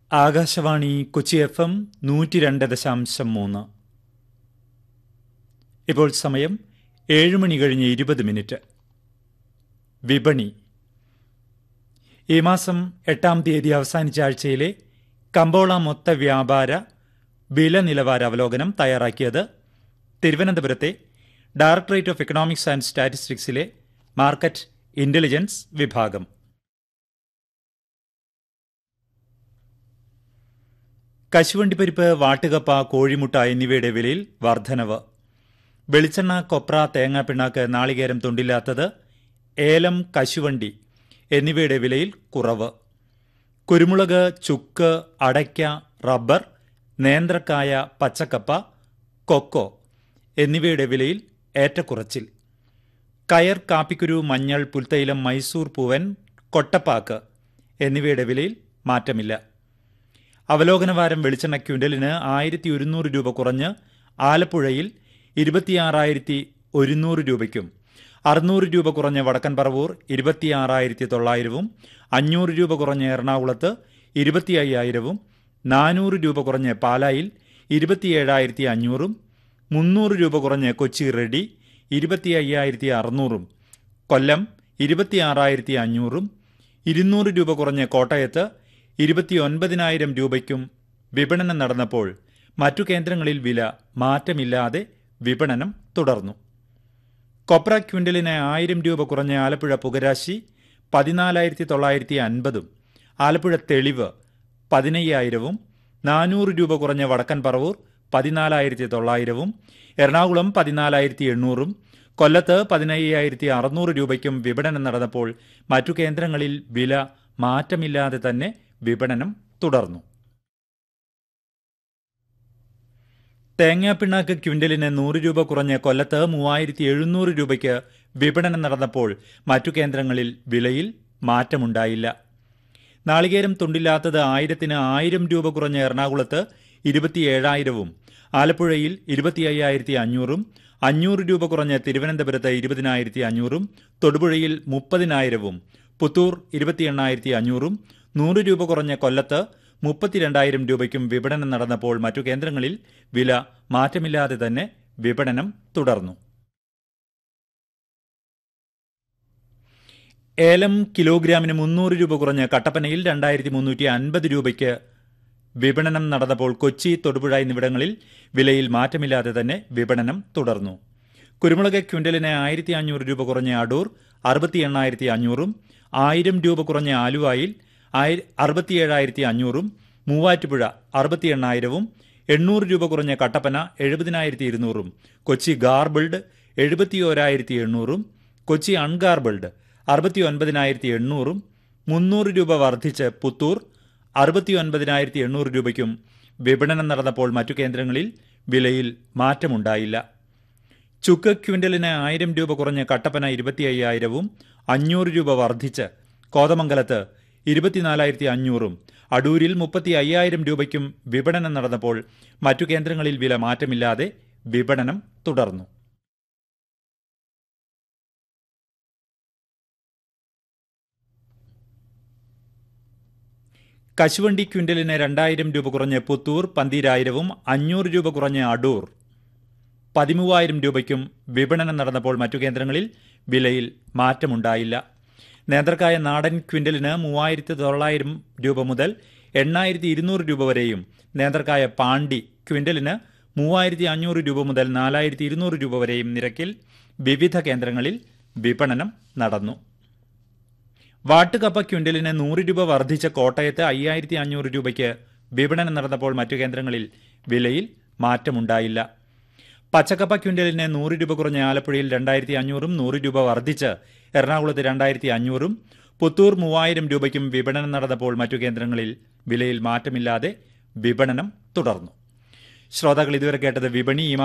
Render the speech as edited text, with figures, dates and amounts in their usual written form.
Akashvani Kochi FM 102.3. ഇപ്പോൾ സമയം 7 മണി കഴിഞ്ഞ് 20 മിനിറ്റ്. വിപണി. ഈ മാസം 8-ാം തീയതി അവസാനിച്ച ആഴ്ചയിലെ കമ്പോള മൊത്ത വ്യാപാര വില നിലവാര അവലോകനം തയ്യാറാക്കിയത് തിരുവനന്തപുരത്തെ directorate of economics and സ്റ്റാറ്റിസ്റ്റിക്സിലെ market intelligence വിഭാഗം. കശുവണ്ടിപ്പരിപ്പ്, വാട്ടുകപ്പ, കോഴിമുട്ട എന്നിവയുടെ വിലയിൽ വർധനവ്. വെളിച്ചെണ്ണ, കൊപ്ര, തേങ്ങാപ്പിണ്ണാക്ക്, നാളികേരം, തൊണ്ടില്ലാത്തത്, ഏലം, കശുവണ്ടി എന്നിവയുടെ വിലയിൽ കുറവ്. കുരുമുളക്, ചുക്ക്, അടയ്ക്ക, റബ്ബർ, നേന്ത്രക്കായ, പച്ചക്കപ്പ, കൊക്കോ എന്നിവയുടെ വിലയിൽ ഏറ്റക്കുറച്ചിൽ. കയർ, കാപ്പിക്കുരു, മഞ്ഞൾ, പുൽത്തൈലം, മൈസൂർ പൂവൻ, കൊട്ടപ്പാക്ക് എന്നിവയുടെ വിലയിൽ മാറ്റമില്ല. അവലോകനവാരം വെളിച്ചെണ്ണ ക്വിൻ്റലിന് 1100 രൂപ കുറഞ്ഞ് ആലപ്പുഴയിൽ 26,100 രൂപയ്ക്കും, 600 രൂപ കുറഞ്ഞ് വടക്കൻ പറവൂർ 26,900, 500 രൂപ കുറഞ്ഞ് എറണാകുളത്ത് 25,000, 400 രൂപ കുറഞ്ഞ് പാലായിൽ 27,500, 300 രൂപ കുറഞ്ഞ് കൊച്ചി റെഡി 25,600, കൊല്ലം 26,500, 200 രൂപ കുറഞ്ഞ് കോട്ടയത്ത് 29,000 രൂപയ്ക്കും വിപണനം നടന്നപ്പോൾ മറ്റു കേന്ദ്രങ്ങളിൽ വില മാറ്റമില്ലാതെ വിപണനം തുടർന്നു. കൊപ്ര ക്വിൻ്റലിന് 1000 രൂപ കുറഞ്ഞ് ആലപ്പുഴ പുകരാശി 14,950, ആലപ്പുഴ തെളിവ് 15,000, 400 രൂപ കുറഞ്ഞ് വടക്കൻ പറവൂർ 14,900, എറണാകുളം 14,800, കൊല്ലത്ത് 15,600 രൂപയ്ക്കും വിപണനം നടന്നപ്പോൾ മറ്റു കേന്ദ്രങ്ങളിൽ വില മാറ്റമില്ലാതെ തന്നെ വിപണനം തുടർന്നു. തേങ്ങാപ്പിണ്ണാക്ക് ക്വിൻ്റലിന് 100 രൂപ കുറഞ്ഞ് കൊല്ലത്ത് 3,700 രൂപയ്ക്ക് വിപണനം നടന്നപ്പോൾ മറ്റു കേന്ദ്രങ്ങളിൽ വിലയിൽ മാറ്റമുണ്ടായില്ല. നാളികേരം, തൊണ്ടില്ലാത്തത് 1000-ന് 1000 രൂപ കുറഞ്ഞ് എറണാകുളത്ത് 27,000, ആലപ്പുഴയിൽ 25,500, 500 രൂപ കുറഞ്ഞ് തിരുവനന്തപുരത്ത് 20,500, തൊടുപുഴയിൽ 30,000, പുത്തൂർ 28,500, 100 രൂപ കുറഞ്ഞ കൊല്ലത്ത് 32,000 രൂപയ്ക്കും വിപണനം നടന്നപ്പോൾ മറ്റു കേന്ദ്രങ്ങളിൽ വില മാറ്റമില്ലാതെ തന്നെ വിപണനം തുടർന്നു. ഏലം കിലോഗ്രാമിന് 300 രൂപ കുറഞ്ഞ് കട്ടപ്പനയിൽ 2,350 രൂപയ്ക്ക് വിപണനം നടന്നപ്പോൾ കൊച്ചി, തൊടുപുഴ എന്നിവിടങ്ങളിൽ വിലയിൽ മാറ്റമില്ലാതെ തന്നെ വിപണനം തുടർന്നു. കുരുമുളക് ക്വിൻ്റലിന് 1,500 രൂപ കുറഞ്ഞ അടൂർ 68,500, 1,000 രൂപ കുറഞ്ഞ ആലുവായിൽ 67,500, മൂവാറ്റുപുഴ 68,000, 800 രൂപ കുറഞ്ഞ കട്ടപ്പന 70,200, കൊച്ചി ഗാർബിൾഡ് 71,800, കൊച്ചി അൺഗാർബിൾഡ് 69,800, 300 രൂപ വർദ്ധിച്ച് പുത്തൂർ 69,800 രൂപയ്ക്കും വിപണനം നടന്നപ്പോൾ മറ്റു കേന്ദ്രങ്ങളിൽ വിലയിൽ മാറ്റമുണ്ടായില്ല. ചുക്ക് ക്വിൻ്റലിന് 1000 രൂപ കുറഞ്ഞ് കട്ടപ്പന 25,000, 500 രൂപ വർദ്ധിച്ച് കോതമംഗലത്ത് 24,500, അടൂരിൽ 35,000 രൂപയ്ക്കും വിപണനം നടന്നപ്പോൾ മറ്റു കേന്ദ്രങ്ങളിൽ വില മാറ്റമില്ലാതെ വിപണനം തുടർന്നു. കശുവണ്ടി ക്വിൻ്റലിന് 2,000 രൂപ കുറഞ്ഞ് പുത്തൂർ 12,000, 500 രൂപ കുറഞ്ഞ് അടൂർ 13,000 രൂപയ്ക്കും വിപണനം നടന്നപ്പോൾ മറ്റു കേന്ദ്രങ്ങളിൽ വിലയിൽ മാറ്റമുണ്ടായില്ല. നേന്ത്രക്കായ നാടൻ ക്വിൻ്റലിന് 3,900 രൂപ മുതൽ 8,200 രൂപ വരെയും, നേന്ത്രക്കായ പാണ്ടി ക്വിൻ്റലിന് 3,500 രൂപ മുതൽ 4,200 രൂപ വരെയും നിരക്കിൽ വിവിധ കേന്ദ്രങ്ങളിൽ വിപണനം നടന്നു. വാട്ടുകപ്പ ക്വിൻ്റലിന് 100 രൂപ വർദ്ധിച്ച കോട്ടയത്ത് 5,500 രൂപയ്ക്ക് വിപണനം നടന്നപ്പോൾ മറ്റു കേന്ദ്രങ്ങളിൽ വിലയിൽ മാറ്റമുണ്ടായില്ല. പച്ചക്കപ്പ ക്വിൻ്റലിന് 100 രൂപ കുറഞ്ഞ ആലപ്പുഴയിൽ 2,500, 100 രൂപ വർദ്ധിച്ച് എറണാകുളത്ത് 2,500, പുത്തൂർ 3,000 രൂപയ്ക്കും വിപണനം നടന്നപ്പോൾ മറ്റു കേന്ദ്രങ്ങളിൽ വിലയിൽ മാറ്റമില്ലാതെ വിപണനം തുടർന്നു. ശ്രോതാക്കൾ ഇതുവരെ കേട്ടത് വിപണി.